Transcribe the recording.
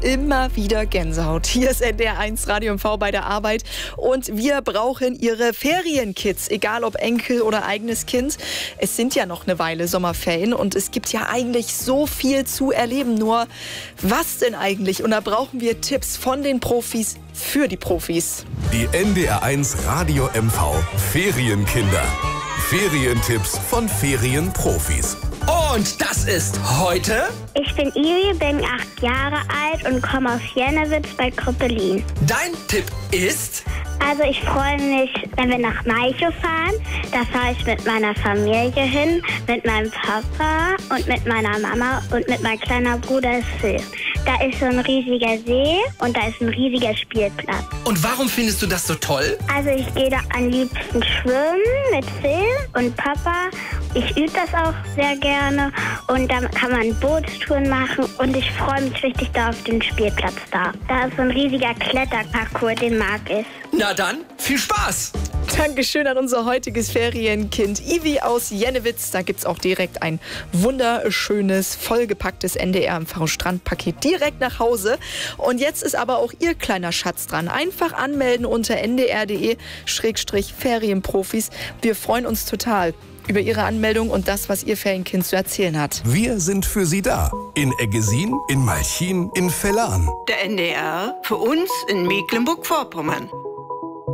immer wieder Gänsehaut. Hier ist NDR1 Radio MV bei der Arbeit und wir brauchen Ihre Ferienkids, egal ob Enkel oder eigenes Kind. Es sind ja noch eine Weile Sommerferien und es gibt ja eigentlich so viel zu erleben. Nur was denn eigentlich? Und da brauchen wir Tipps von den Profis für die Profis. Die NDR1 Radio MV Ferienkinder. Ferientipps von Ferienprofis. Und das ist heute... Ich bin Iri, bin 8 Jahre alt und komme aus Jennewitz bei Krüppelin. Dein Tipp ist... Also ich freue mich, wenn wir nach Malchow fahren. Da fahre ich mit meiner Familie hin, mit meinem Papa und mit meiner Mama und mit meinem kleinen Bruder Phil. Da ist so ein riesiger See und da ist ein riesiger Spielplatz. Und warum findest du das so toll? Also ich gehe da am liebsten schwimmen mit Phil und Papa. Ich übe das auch sehr gerne und dann kann man Bootstouren machen und ich freue mich richtig da auf den Spielplatz da. Da ist so ein riesiger Kletterparcours, den mag ich. Na dann, viel Spaß! Dankeschön an unser heutiges Ferienkind Ivi aus Jennewitz. Da gibt es auch direkt ein wunderschönes, vollgepacktes NDR-MV-Strandpaket direkt nach Hause. Und jetzt ist aber auch Ihr kleiner Schatz dran. Einfach anmelden unter ndr.de/Ferienprofis. Wir freuen uns total über Ihre Anmeldung und das, was Ihr Ferienkind zu erzählen hat. Wir sind für Sie da. In Eggesin, in Malchin, in Vellan. Der NDR für uns in Mecklenburg-Vorpommern.